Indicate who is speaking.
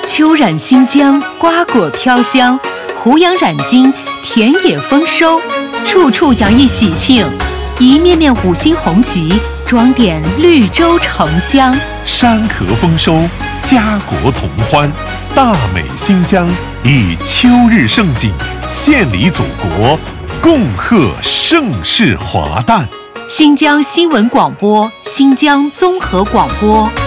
Speaker 1: 秋染新疆，瓜果飘香；胡杨染金，田野丰收。处处洋溢喜庆，一面面五星红旗装点绿洲城乡。
Speaker 2: 山河丰收，家国同欢。大美新疆以秋日盛景献礼祖国，恭贺盛世华诞。
Speaker 1: 新疆新闻广播，新疆综合广播。